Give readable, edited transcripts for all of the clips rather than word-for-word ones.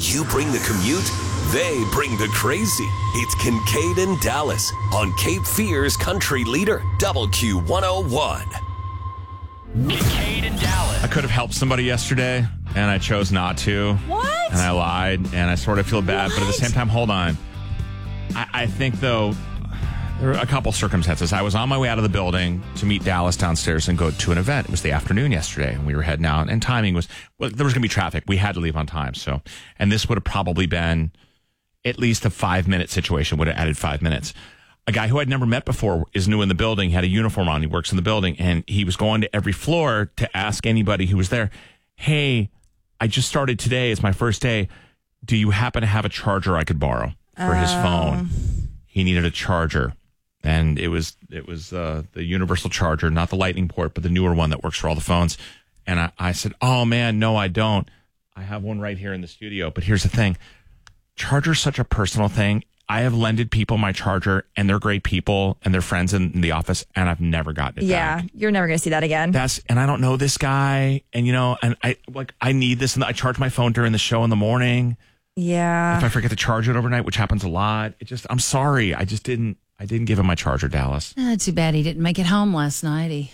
You bring the commute, they bring the crazy. It's Kincaid and Dallas on Cape Fear's country leader, WQ101. Kincaid and Dallas. I could have helped somebody yesterday, and I chose not to. What? And I lied, and I sort of feel bad. But at the same time, hold on. I think, though, there were a couple circumstances. I was on my way out of the building to meet Dallas downstairs and go to an event. It was the afternoon yesterday, and we were heading out. And timing was, well, there was going to be traffic. We had to leave on time. So, and this would have probably been at least a 5-minute situation, would have added 5 minutes. A guy who I'd never met before is new in the building, had a uniform on, he works in the building, and he was going to every floor to ask anybody who was there, hey, I just started today, it's my first day, do you happen to have a charger I could borrow for his phone? He needed a charger, and it was the universal charger, not the lightning port, but the newer one that works for all the phones. And I said, oh man, no, I don't. I have one right here in the studio, but here's the thing. Charger's such a personal thing. I have lended people my charger, and they're great people, and they're friends in the office, and I've never gotten it back. Yeah, you're never going to see that again. And I don't know this guy, and and I need this, and I charge my phone during the show in the morning. Yeah. If I forget to charge it overnight, which happens a lot, I'm sorry, I didn't give him my charger, Dallas. Too bad he didn't make it home last night.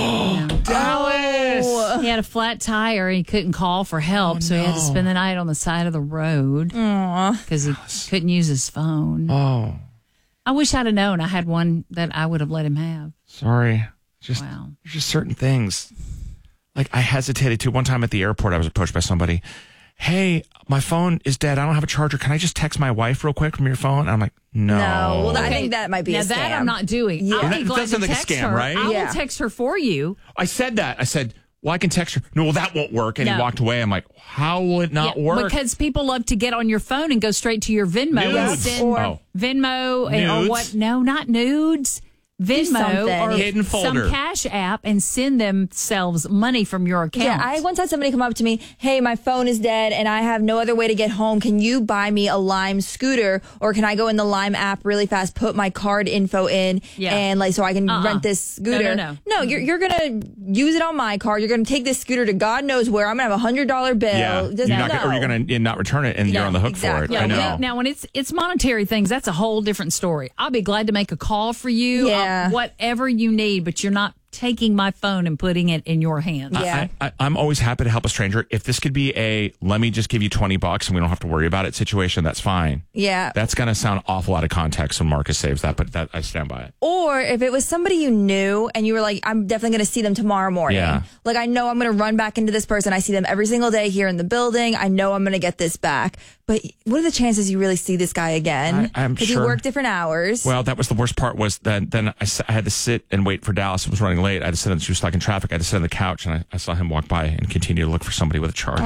Dallas! He had a flat tire. He couldn't call for help, so he had to spend the night on the side of the road because he couldn't use his phone. Oh. I wish I'd have known. I had one that I would have let him have. Sorry. There's Wow. just certain things. Like, I hesitated to. One time at the airport, I was approached by somebody. Hey, my phone is dead. I don't have a charger. Can I just text my wife real quick from your phone? And I'm like, no. No. Well, I think that might be a scam. That I'm not doing. Yeah. I'll be That glad sounds to like a text scam, her. right? I Yeah. will text her for you. I said that. I said, well, I can text her. No, well, that won't work. And he No. walked away. I'm like, how will it not work? Because people love to get on your phone and go straight to your Venmo and Nudes. send Or- Venmo or Nudes. what? No, not nudes. Venmo something. or Hidden folder. some cash app and send themselves money from your account. Yeah, I once had somebody come up to me, hey, my phone is dead and I have no other way to get home. Can you buy me a Lime scooter, or can I go in the Lime app really fast, put my card info in, and so I can rent this scooter? No. You're going to use it on my card. You're going to take this scooter to God knows where. I'm going to have $100 bill. Yeah, Just you're not no. gonna, or you're going to not return it, and you're on the hook for it. exactly. I know. Now, when it's monetary things, that's a whole different story. I'll be glad to make a call for you. Yeah. Whatever you need, but you're not taking my phone and putting it in your hands. Yeah. I'm always happy to help a stranger. If this could be a let me just give you $20 and we don't have to worry about it situation, that's fine. Yeah. That's going to sound awful out of context when Marcus saves that, but that I stand by it. Or if it was somebody you knew and you were like, I'm definitely going to see them tomorrow morning. Yeah. Like, I know I'm going to run back into this person. I see them every single day here in the building. I know I'm going to get this back. But what are the chances you really see this guy again? I'm Because sure. you work different hours. Well, that was the worst part was that then I had to sit and wait for Dallas. It was running late. I had to sit, she was stuck in traffic. I had to sit on the couch, and I saw him walk by and continue to look for somebody with a charger.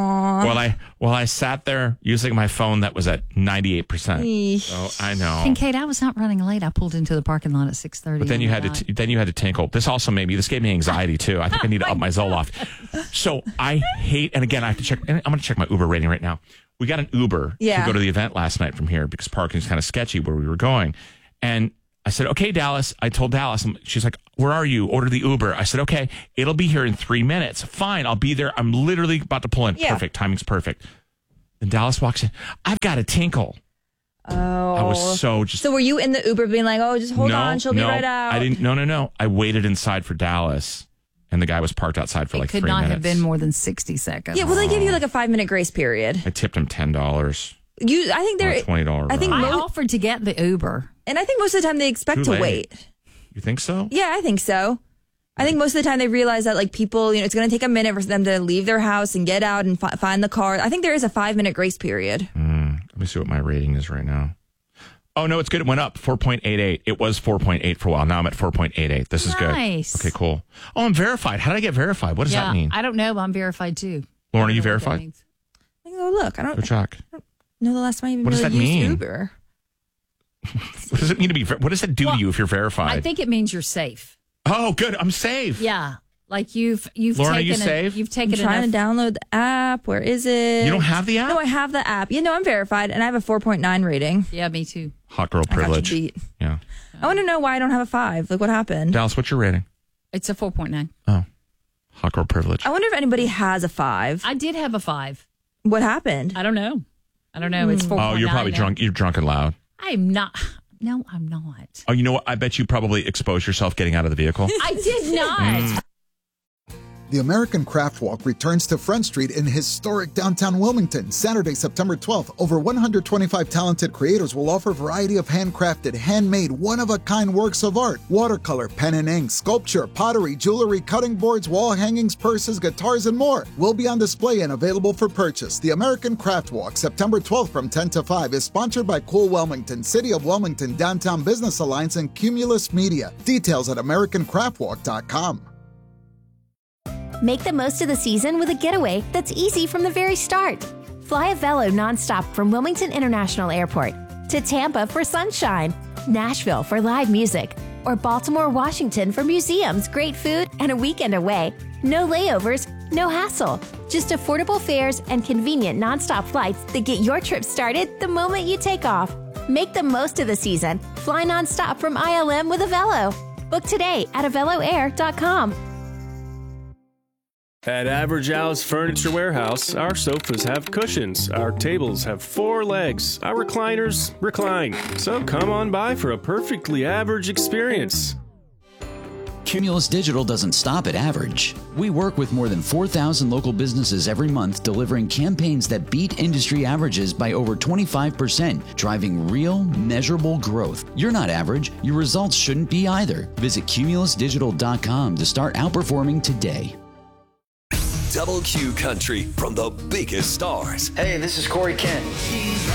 While I sat there using my phone that was at 98%. So I know. And Kate, I was not running late. I pulled into the parking lot at 6:30. But then you had to tinkle. This also this gave me anxiety too. I think I need to up my Zoloft. So I hate, and again, I have to check. And I'm going to check my Uber rating right now. We got an Uber to go to the event last night from here because parking is kind of sketchy where we were going. And I said, okay, Dallas. I told Dallas, she's like, where are you? Order the Uber. I said, okay, it'll be here in 3 minutes. Fine, I'll be there. I'm literally about to pull in. Yeah. Perfect. Timing's perfect. Then Dallas walks in. I've got a tinkle. Oh. I was So were you in the Uber being like, oh, just hold on, she'll be right out? I didn't. No. I waited inside for Dallas, and the guy was parked outside for It like could 3 minutes. not have been more than 60 seconds. Yeah, well, they give you like a 5-minute grace period. I tipped him $10. I think they're $20. I think I most, offered to get the Uber. and I think most of the time they expect Too to late. wait. You think so? Yeah, I think so. I think most of the time they realize that like people, it's going to take a minute for them to leave their house and get out and find the car. I think there is a 5-minute grace period. Let me see what my rating is right now. Oh, no, it's good. It went up 4.88. It was 4.8 for a while. Now I'm at 4.88. This is Nice. good. Okay, cool. Oh, I'm verified. How did I get verified? What does that mean? I don't know, but I'm verified too. Lauren, are you I don't know what that verified? means. I can go look. I Go don't check. know the last time I even What does really that used mean? Uber. What does it mean to be? What does that do to you if you're verified? I think it means you're safe. Oh, good. I'm safe. Yeah. Like you've Lauren, are taken you safe? You've I'm taken trying enough. to download the app. Where is it? You don't have the app? No, I have the app. No, I'm verified, and I have a 4.9 rating. Yeah, me too. Hot girl I got you privilege. beat. Yeah. I want to know why I don't have a 5. Like, what happened? Dallas, what's your rating? It's a 4.9. Oh, hot girl privilege. I wonder if anybody has a 5. I did have a 5. What happened? I don't know. I don't know. It's 4.9. Oh, you're probably drunk. You're drunk and loud. I'm not. No, I'm not. Oh, you know what? I bet you probably exposed yourself getting out of the vehicle. I did not. The American Craft Walk returns to Front Street in historic downtown Wilmington, Saturday, September 12th. Over 125 talented creators will offer a variety of handcrafted, handmade, one-of-a-kind works of art. Watercolor, pen and ink, sculpture, pottery, jewelry, cutting boards, wall hangings, purses, guitars, and more will be on display and available for purchase. The American Craft Walk, September 12th from 10 to 5, is sponsored by Cool Wilmington, City of Wilmington, Downtown Business Alliance, and Cumulus Media. Details at AmericanCraftWalk.com. Make the most of the season with a getaway that's easy from the very start. Fly a Velo nonstop from Wilmington International Airport to Tampa for sunshine, Nashville for live music, or Baltimore, Washington for museums, great food, and a weekend away. No layovers, no hassle. Just affordable fares and convenient nonstop flights that get your trip started the moment you take off. Make the most of the season. Fly nonstop from ILM with a Velo. Book today at aveloair.com. At Average Al's Furniture Warehouse, our sofas have cushions, our tables have 4 legs, our recliners recline. So come on by for a perfectly average experience. Cumulus Digital doesn't stop at average. We work with more than 4,000 local businesses every month, delivering campaigns that beat industry averages by over 25%, driving real, measurable growth. You're not average. Your results shouldn't be either. Visit cumulusdigital.com to start outperforming today. Double Q Country from the biggest stars. Hey, this is Corey Kent.